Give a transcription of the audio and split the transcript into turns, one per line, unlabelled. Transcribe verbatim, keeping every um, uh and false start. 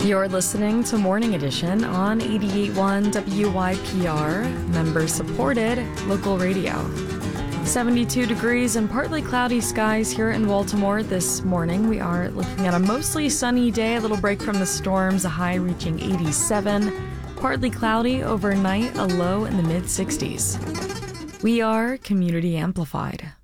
You're listening to Morning Edition on eighty-eight point one W Y P R, member-supported local radio. seventy-two degrees and partly cloudy skies here in Baltimore this morning. We are looking at a mostly sunny day, a little break from the storms, a high reaching eighty-seven. Partly cloudy overnight, a low in the mid sixties. We are Community Amplified.